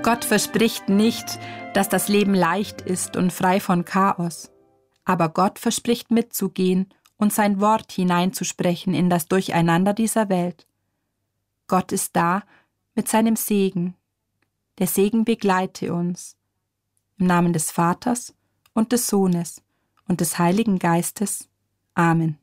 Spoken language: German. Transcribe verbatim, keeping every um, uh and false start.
Gott verspricht nicht, dass das Leben leicht ist und frei von Chaos. Aber Gott verspricht mitzugehen und sein Wort hineinzusprechen in das Durcheinander dieser Welt. Gott ist da mit seinem Segen. Der Segen begleite uns. Im Namen des Vaters und des Sohnes und des Heiligen Geistes. Amen.